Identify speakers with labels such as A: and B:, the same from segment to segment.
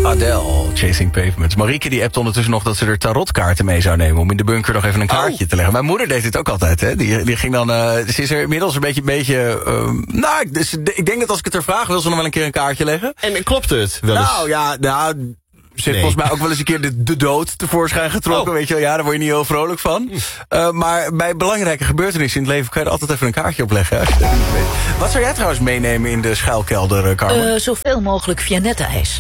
A: Adele, Chasing Pavements. Marieke die appt ondertussen nog dat ze er tarotkaarten mee zou nemen... om in de bunker nog even een kaartje te leggen. Mijn moeder deed dit ook altijd, hè. Die ging dan... ze is er inmiddels een beetje dus ik denk dat als ik het er vraag... wil ze nog wel een keer een kaartje leggen.
B: En klopt het wel eens?
A: Ze heeft volgens mij ook wel eens een keer de dood tevoorschijn getrokken. Weet je wel, ja, daar word je niet heel vrolijk van. Maar bij belangrijke gebeurtenissen in het leven... kan je er altijd even een kaartje opleggen. Als je dat niet weet. Wat zou jij trouwens meenemen in de schuilkelder, Carmen?
C: Zoveel mogelijk Vianetta-ijs.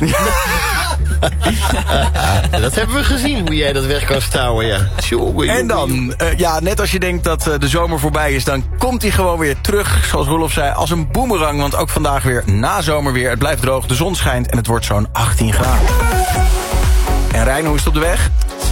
B: Dat hebben we gezien, hoe jij dat weg kan stouwen, ja.
A: En dan, net als je denkt dat de zomer voorbij is... dan komt hij gewoon weer terug, zoals Roelof zei, als een boemerang. Want ook vandaag weer nazomerweer. Het blijft droog, de zon schijnt en het wordt zo'n 18 graden. En Rijn, hoe is het op de weg?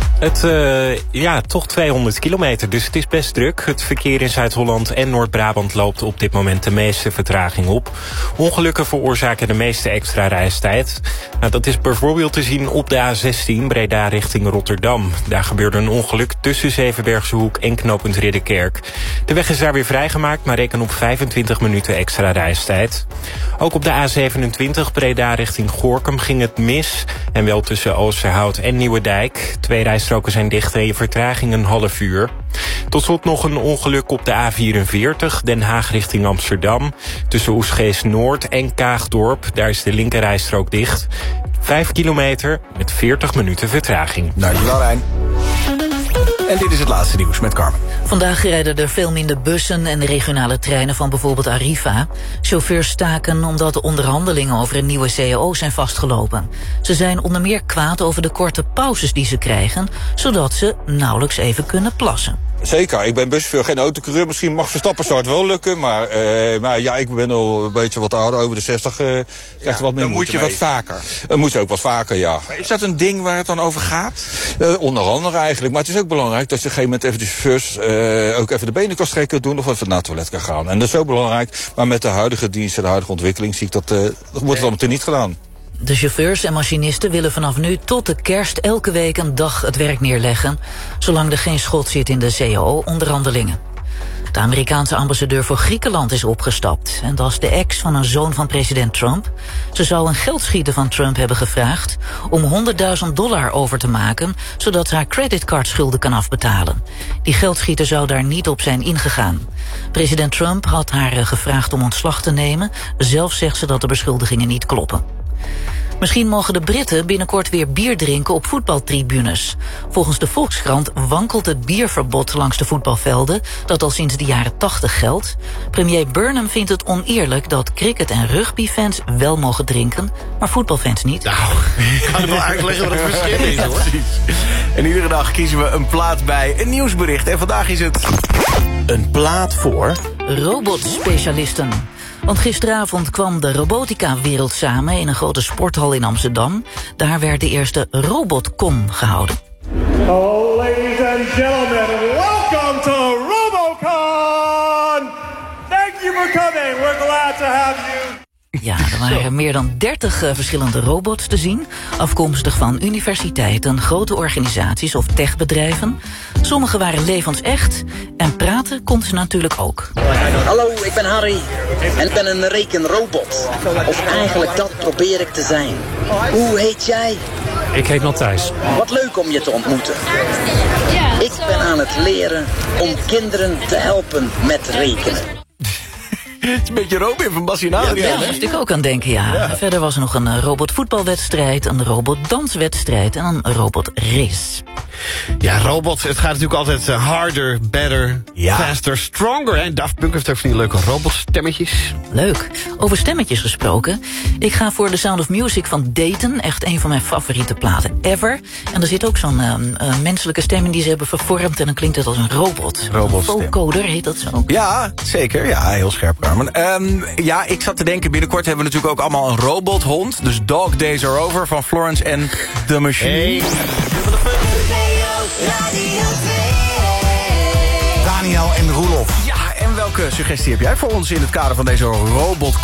D: Toch 200 kilometer, dus het is best druk. Het verkeer in Zuid-Holland en Noord-Brabant loopt op dit moment de meeste vertraging op. Ongelukken veroorzaken de meeste extra reistijd. Nou, dat is bijvoorbeeld te zien op de A16 Breda richting Rotterdam. Daar gebeurde een ongeluk tussen Zevenbergse Hoek en knooppunt Ridderkerk. De weg is daar weer vrijgemaakt, maar reken op 25 minuten extra reistijd. Ook op de A27 Breda richting Gorinchem ging het mis. En wel tussen Oosterhout en Nieuwedijk. 2 rijstroken zijn dicht en je vertraging een half uur. Tot slot nog een ongeluk op de A44 Den Haag richting Amsterdam. Tussen Oegstgeest Noord en Kaagdorp. Daar is de linkerrijstrook dicht. 5 kilometer met 40 minuten vertraging.
A: Dankjewel, Rijn. En dit is het laatste nieuws met Carmen.
C: Vandaag rijden er veel minder bussen en regionale treinen van bijvoorbeeld Arriva. Chauffeurs staken omdat de onderhandelingen over een nieuwe CAO zijn vastgelopen. Ze zijn onder meer kwaad over de korte pauzes die ze krijgen, zodat ze nauwelijks even kunnen plassen.
E: Zeker, ik ben buschauffeur, geen autocoureur. Misschien mag Verstappen zou het wel lukken, maar ik ben al een beetje wat ouder, over de 60. Krijgt er wat meer
F: dan moet je wat vaker.
E: Dan moet je ook wat vaker, ja.
F: Maar is dat een ding waar het dan over gaat?
E: Onder andere eigenlijk, maar het is ook belangrijk dat je op een gegeven moment even de chauffeurs ook even de benen kan strekken doen of even naar het toilet kan gaan. En dat is zo belangrijk, maar met de huidige diensten, de huidige ontwikkeling, zie ik dat wordt het allemaal niet gedaan.
C: De chauffeurs en machinisten willen vanaf nu tot de kerst elke week een dag het werk neerleggen, zolang er geen schot zit in de CAO-onderhandelingen. De Amerikaanse ambassadeur voor Griekenland is opgestapt. En dat is de ex van een zoon van president Trump. Ze zou een geldschieter van Trump hebben gevraagd om $100.000 over te maken, zodat ze haar creditcardschulden kan afbetalen. Die geldschieter zou daar niet op zijn ingegaan. President Trump had haar gevraagd om ontslag te nemen. Zelf zegt ze dat de beschuldigingen niet kloppen. Misschien mogen de Britten binnenkort weer bier drinken op voetbaltribunes. Volgens de Volkskrant wankelt het bierverbod langs de voetbalvelden, dat al sinds de jaren 80 geldt. Premier Burnham vindt het oneerlijk dat cricket- en rugbyfans wel mogen drinken, maar voetbalfans niet.
B: Nou, ik ga er wel uitleggen wat het verschil is, hoor.
A: En iedere dag kiezen we een plaat bij een nieuwsbericht. En vandaag is het een plaat voor
C: robotspecialisten. Want gisteravond kwam de robotica-wereld samen in een grote sporthal in Amsterdam. Daar werd de eerste RobotCon gehouden.
G: Oh, ladies and gentlemen, welcome to RoboCon! Thank you for coming. We're glad to have you.
C: Ja, er waren meer dan 30 verschillende robots te zien, afkomstig van universiteiten, grote organisaties of techbedrijven. Sommige waren levensecht en praten konden ze natuurlijk ook.
H: Hallo, ik ben Harry en ik ben een rekenrobot. Of eigenlijk dat probeer ik te zijn. Hoe heet jij?
D: Ik heet Matthijs.
H: Wat leuk om je te ontmoeten. Ik ben aan het leren om kinderen te helpen met rekenen.
A: Het is een beetje Robin van Bassinari.
C: Ja, daar moest ik ook aan denken, ja. Verder was er nog een robotvoetbalwedstrijd, een robotdanswedstrijd en een robotrace.
B: Ja, robots, het gaat natuurlijk altijd harder, better, faster, stronger. En Daft Punk heeft ook van die leuke robotstemmetjes.
C: Leuk. Over stemmetjes gesproken. Ik ga voor The Sound of Music van Dayton. Echt een van mijn favoriete platen ever. En er zit ook zo'n menselijke stem in die ze hebben vervormd. En dan klinkt het als een robot.
A: Robotstem.
C: Vocoder heet dat zo.
A: Ja, zeker. Ja, heel scherp, Carmen. Ik zat te denken, binnenkort hebben we natuurlijk ook allemaal een robothond. Dus Dog Days Are Over van Florence and the Machine.
B: Hey.
F: Daniel en Roelof.
A: Ja, en welke suggestie heb jij voor ons in het kader van deze RobotCon?